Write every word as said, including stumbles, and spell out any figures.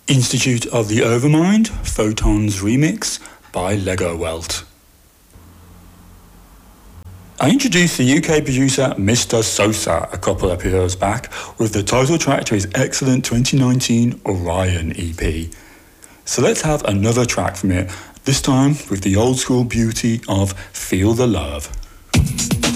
Institute of the Overmind, Photons remix by Lego Welt. I introduced the U K producer Mister Sosa a couple episodes back with the title track to his excellent twenty nineteen Orion E P. So let's have another track from it, this time with the old school beauty of Feel the Love.